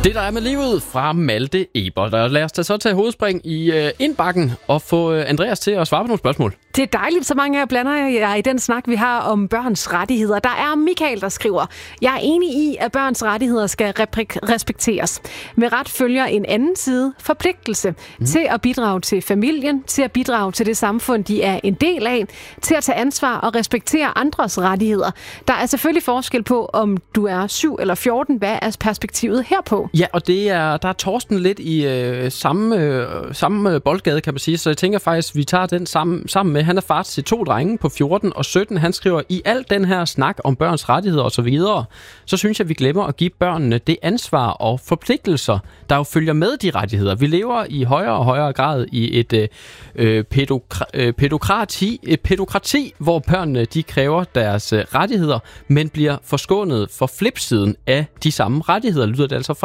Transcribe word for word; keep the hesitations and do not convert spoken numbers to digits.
Det, der er med livet fra Malte Eber. Der lad os da så tage hovedspring i øh, indbakken og få øh, Andreas til at svare på nogle spørgsmål. Det er dejligt, så mange af jer blander jer i den snak, vi har om børns rettigheder. Der er Michael, der skriver, jeg er enig i, at børns rettigheder skal repre- respekteres. Med ret følger en anden side, forpligtelse mm. til at bidrage til familien, til at bidrage til det samfund, de er en del af, til at tage ansvar og respektere andres rettigheder. Der er selvfølgelig forskel på, om du er syv eller fjorten. Hvad er perspektivet herpå? Ja, og det er, der er Torsten lidt i øh, samme, øh, samme boldgade, kan man sige. Så jeg tænker faktisk, vi tager den sammen, sammen med. Han er far til to drenge på fjorten og sytten. Han skriver, i al den her snak om børns rettigheder osv., så, så synes jeg, vi glemmer at give børnene det ansvar og forpligtelser, der jo følger med de rettigheder. Vi lever i højere og højere grad i et øh, pædokra- øh, pædokrati, et pædokrati, hvor børnene de kræver deres øh, rettigheder, men bliver forskånet for flipsiden af de samme rettigheder, lyder det altså fra